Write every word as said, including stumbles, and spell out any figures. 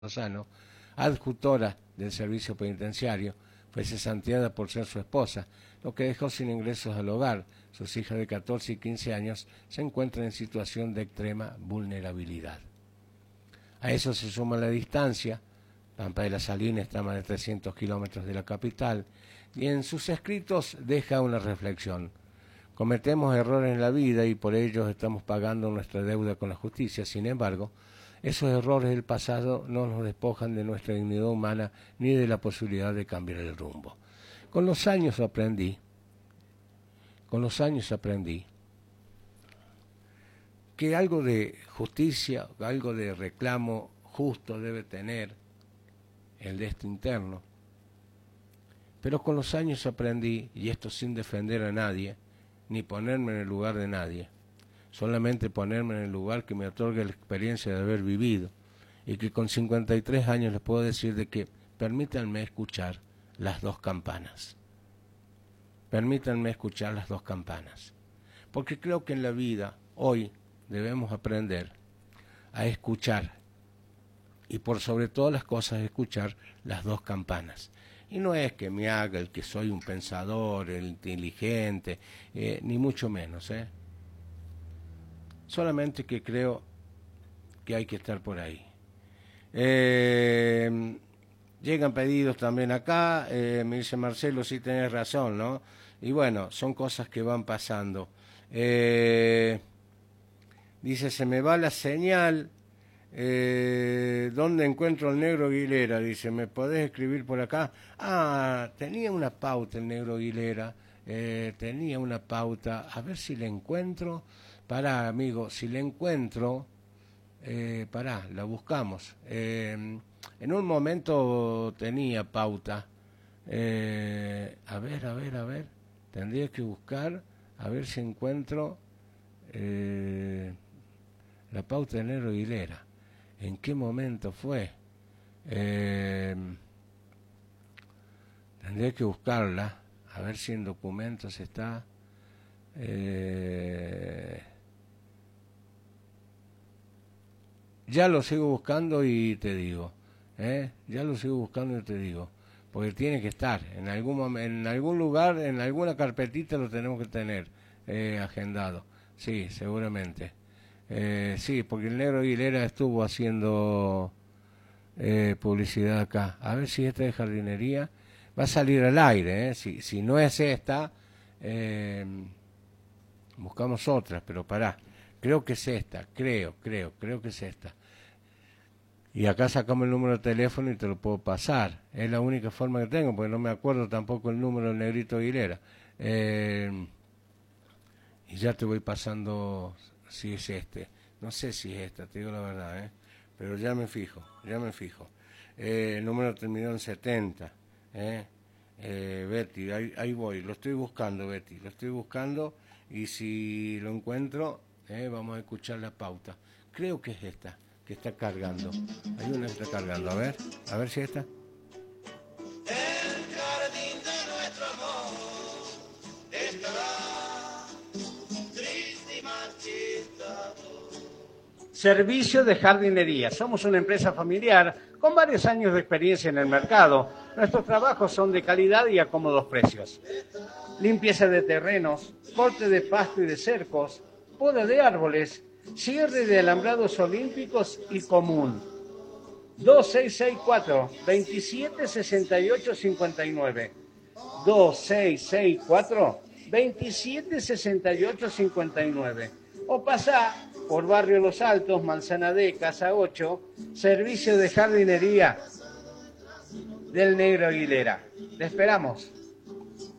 Lozano, adjutora del servicio penitenciario, fue cesanteada por ser su esposa, lo que dejó sin ingresos al hogar. Sus hijas de catorce y quince años se encuentran en situación de extrema vulnerabilidad. A eso se suma la distancia. Pampa de las Salinas está a más de trescientos kilómetros de la capital, y en sus escritos deja una reflexión. Cometemos errores en la vida y por ellos estamos pagando nuestra deuda con la justicia. Sin embargo, esos errores del pasado no nos despojan de nuestra dignidad humana ni de la posibilidad de cambiar el rumbo. Con los años aprendí, con los años aprendí que algo de justicia, algo de reclamo justo debe tener el de este interno. Pero con los años aprendí, y esto sin defender a nadie, ni ponerme en el lugar de nadie, solamente ponerme en el lugar que me otorga la experiencia de haber vivido, y que con cincuenta y tres años les puedo decir de que permítanme escuchar las dos campanas. Permítanme escuchar las dos campanas. Porque creo que en la vida, hoy, debemos aprender a escuchar, y por sobre todas las cosas escuchar las dos campanas. Y no es que me haga el que soy un pensador, el inteligente, eh, ni mucho menos, ¿eh? Solamente que creo que hay que estar por ahí. Eh, llegan pedidos también acá, eh, me dice Marcelo, sí tenés razón, ¿no? Y bueno, son cosas que van pasando. Eh, dice, se me va la señal, eh, ¿dónde encuentro el negro Aguilera? Dice, ¿me podés escribir por acá? Ah, tenía una pauta el negro Aguilera, eh, tenía una pauta, a ver si la encuentro. Pará, amigo, si la encuentro, eh, pará, la buscamos. Eh, en un momento tenía pauta. Eh, a ver, a ver, a ver. Tendría que buscar, a ver si encuentro eh, la pauta de Negro Aguilera. ¿En qué momento fue? Eh, tendría que buscarla, a ver si en documentos está. Eh, Ya lo sigo buscando y te digo, ¿eh? Ya lo sigo buscando y te digo, porque tiene que estar, en algún momen- en algún lugar, en alguna carpetita lo tenemos que tener eh, agendado, sí, seguramente. Eh, sí, porque el negro Aguilera estuvo haciendo eh, publicidad acá. A ver si esta de jardinería va a salir al aire, ¿eh? Si, si no es esta, eh, buscamos otras, pero pará. Creo que es esta, creo, creo, creo que es esta. Y acá sacamos el número de teléfono y te lo puedo pasar. Es la única forma que tengo, porque no me acuerdo tampoco el número del negrito Aguilera. Eh, y ya te voy pasando si es este. No sé si es esta, te digo la verdad, ¿eh? Pero ya me fijo, ya me fijo. Eh, el número terminó en setenta. ¿eh? Eh, Betty, ahí, ahí voy, lo estoy buscando, Betty, lo estoy buscando y si lo encuentro, eh, vamos a escuchar la pauta. Creo que es esta, que está cargando. Hay una que está cargando, a ver, a ver si es esta. El jardín de nuestro amor estará triste y marchitado. Servicio de jardinería. Somos una empresa familiar con varios años de experiencia en el mercado. Nuestros trabajos son de calidad y a cómodos precios. Limpieza de terrenos, corte de pasto y de cercos, poda de árboles, cierre de alambrados olímpicos y común. dos seis seis cuatro, veintisiete sesenta y ocho cincuenta y nueve. dos seis seis cuatro, veintisiete sesenta y ocho cincuenta y nueve. O pasá por Barrio Los Altos, Manzana D, Casa ocho, servicio de jardinería del Negro Aguilera. Te esperamos.